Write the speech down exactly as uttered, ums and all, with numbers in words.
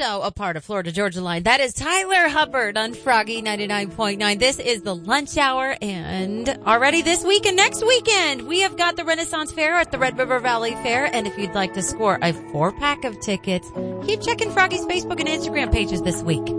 also a part of Florida Georgia Line. That is Tyler Hubbard on Froggy ninety-nine point nine. This is the lunch hour, and already this week and next weekend, we have got the Renaissance Fair at the Red River Valley Fair. And if you'd like to score a four pack of tickets, keep checking Froggy's Facebook and Instagram pages this week.